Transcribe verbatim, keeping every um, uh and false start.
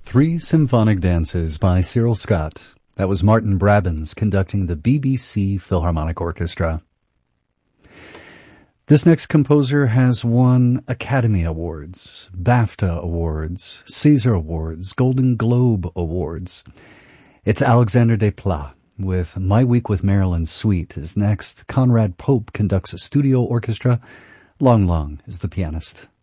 Three Symphonic Dances by Cyril Scott. That was Martin Brabbins conducting the B B C Philharmonic Orchestra. This next composer has won Academy Awards, BAFTA Awards, Caesar Awards, Golden Globe Awards. It's Alexander Desplat with My Week with Marilyn Suite is next. Conrad Pope conducts a studio orchestra. Long Long is the pianist.